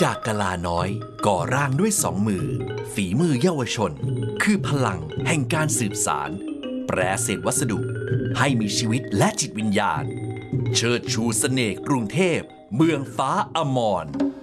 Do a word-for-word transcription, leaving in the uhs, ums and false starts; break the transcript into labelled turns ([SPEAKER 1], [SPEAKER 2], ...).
[SPEAKER 1] จากกะลาน้อยก่อร่างด้วยสองมือฝีมือเยาวชนคือพลังแห่งการสืบสารแปรเศษวัสดุให้มีชีวิตและจิตวิญญาณเชิดชูเสน่ห์กรุงเทพเมืองฟ้าอมร